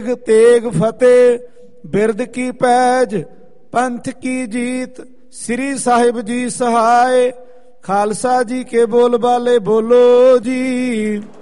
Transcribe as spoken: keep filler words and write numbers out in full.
तेग फतेह बिरद की पैज पंथ की जीत। श्री साहिब जी सहाय खालसा जी के बोल बाले बोलो जी।